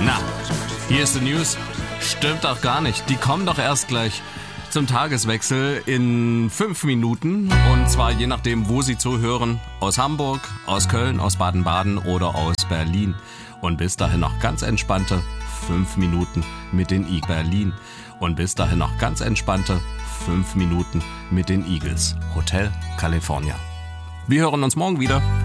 Na, hier ist die News. Stimmt doch gar nicht. Die kommen doch erst gleich zum Tageswechsel in 5 Minuten. Und zwar je nachdem, wo Sie zuhören. Aus Hamburg, aus Köln, aus Baden-Baden oder aus Berlin. Und bis dahin noch ganz entspannte 5 Minuten mit den Berlin. Und bis dahin noch ganz entspannte 5 Minuten mit den Eagles. Hotel California. Wir hören uns morgen wieder.